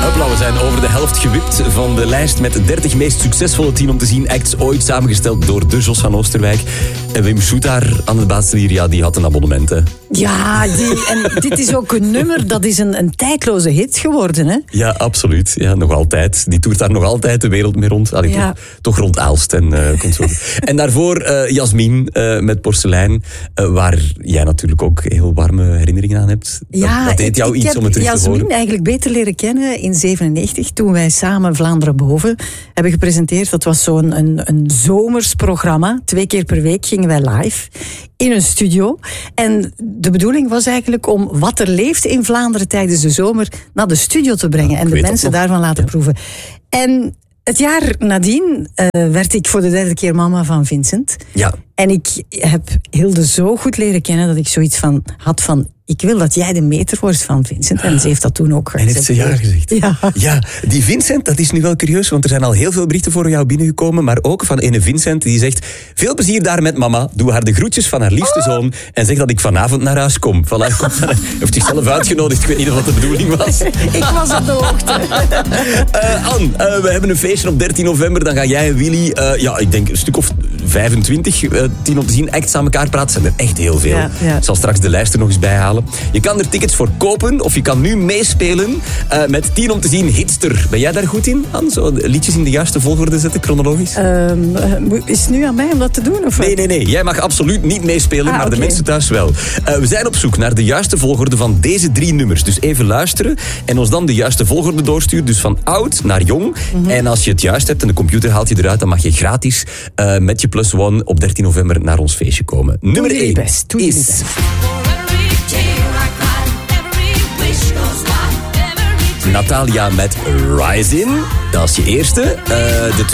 Hopla, we zijn over de helft gewipt van de lijst met de 30 meest succesvolle 10 om te zien acts ooit samengesteld door de Jos van Oosterwijk. En Wim Schoet daar aan het baas hier, ja, die had een abonnement, hè. Ja, en dit is ook een nummer, dat is een tijdloze hit geworden, hè? Ja, absoluut. Ja, nog altijd. Die toert daar nog altijd de wereld mee rond. Allee, Ja. toch rond Aalst en consorten. En daarvoor Jasmin met Porselein, waar jij natuurlijk ook heel warme herinneringen aan hebt. Dat deed jou iets om het terug te horen. Ik heb Jasmin eigenlijk beter leren kennen in 1997, toen wij samen Vlaanderen Boven hebben gepresenteerd. Dat was zo'n een zomers programma. 2 keer per week gingen wij live in een studio. En de bedoeling was eigenlijk om wat er leeft in Vlaanderen tijdens de zomer naar de studio te brengen. En de mensen daarvan laten proeven. En het jaar nadien werd ik voor de 3e keer mama van Vincent. Ja. En ik heb Hilde zo goed leren kennen dat ik zoiets had van... Ik wil dat jij de meter wordt van Vincent. En ze heeft dat toen ook gezegd. En heeft ze ja gezegd? Ja. Ja, die Vincent, dat is nu wel curieus, want er zijn al heel veel berichten voor jou binnengekomen, maar ook van ene Vincent die zegt: veel plezier daar met mama, doe haar de groetjes van haar liefste zoon en zeg dat ik vanavond naar huis kom. Voilà, heeft zichzelf uitgenodigd, ik weet niet of dat de bedoeling was. Ik was op de hoogte. Anne, we hebben een feestje op 13 november, dan ga jij en Willy, ik denk een stuk of 25, 10 om te zien, acts aan elkaar praten. Zijn er echt heel veel. Ja. Ik zal straks de lijst er nog eens bij halen. Je kan er tickets voor kopen of je kan nu meespelen met 10 om te zien Hitster. Ben jij daar goed in, Anne? Zo liedjes in de juiste volgorde zetten, chronologisch? Is het nu aan mij om dat te doen? Of Nee. Jij mag absoluut niet meespelen, maar de mensen thuis wel. We zijn op zoek naar de juiste volgorde van deze 3 nummers. Dus even luisteren en ons dan de juiste volgorde doorsturen. Dus van oud naar jong. Mm-hmm. En als je het juist hebt en de computer haalt je eruit, dan mag je gratis met je +1 op 13 november naar ons feestje komen. Nummer 1 is... Natalia met Rising. Dat is je eerste. De